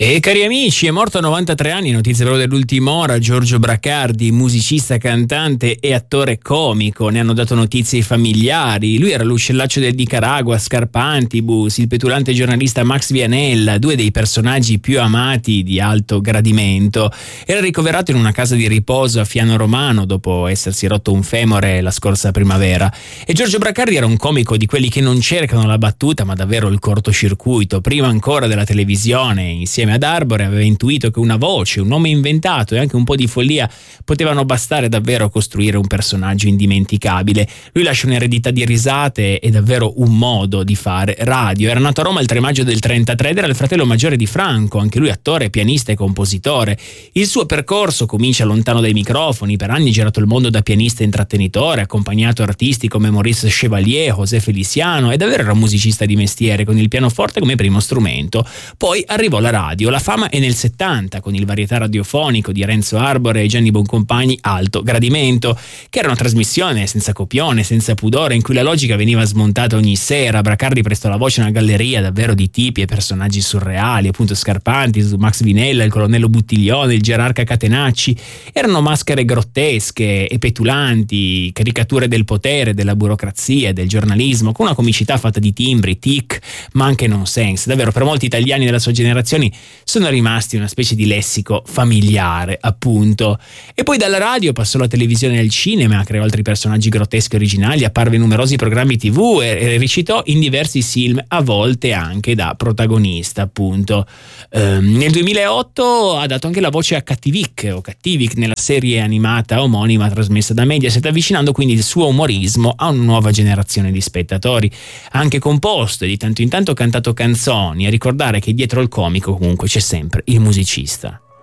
E cari amici, è morto a 93 anni, notizie proprio dell'ultima ora, Giorgio Bracardi, musicista, cantante e attore comico. Ne hanno dato notizie i familiari. Lui era l'uccellaccio del Nicaragua, Scarpantibus, il petulante giornalista Max Vianella, due dei personaggi più amati di alto gradimento. Era ricoverato in una casa di riposo a Fiano Romano dopo essersi rotto un femore la scorsa primavera. E Giorgio Bracardi era un comico di quelli che non cercano la battuta ma davvero il cortocircuito. Prima ancora della televisione, insieme ad Arbore aveva intuito che una voce, un nome inventato e anche un po' di follia potevano bastare davvero a costruire un personaggio indimenticabile. Lui lascia un'eredità di risate e davvero un modo di fare radio. Era nato a Roma il 3 maggio del 33 ed era il fratello maggiore di Franco, anche lui attore, pianista e compositore. Il suo percorso comincia lontano dai microfoni, per anni ha girato il mondo da pianista e intrattenitore, accompagnato artisti come Maurice Chevalier, José Feliciano e davvero era un musicista di mestiere con il pianoforte come primo strumento. Poi arrivò la radio. La fama è nel 70 con il varietà radiofonico di Renzo Arbore e Gianni Boncompagni Alto Gradimento, che era una trasmissione senza copione, senza pudore, in cui la logica veniva smontata ogni sera. Bracardi prestò la voce a una galleria davvero di tipi e personaggi surreali, appunto Scarpanti, Max Vinella, il colonnello Buttiglione, il gerarca Catenacci. Erano maschere grottesche e petulanti, caricature del potere, della burocrazia e del giornalismo, con una comicità fatta di timbri, tic, ma anche nonsense. Davvero per molti italiani della sua generazione sono rimasti una specie di lessico familiare, appunto. E poi dalla radio passò alla televisione e al cinema, creò altri personaggi grotteschi originali, apparve in numerosi programmi TV e recitò in diversi film, a volte anche da protagonista, appunto. Nel 2008 ha dato anche la voce a Cattivic o Cattivic nella serie animata omonima trasmessa da Mediaset, avvicinando quindi il suo umorismo a una nuova generazione di spettatori. Ha anche composto e di tanto in tanto cantato canzoni, a ricordare che dietro il comico comunque c'è sempre il musicista.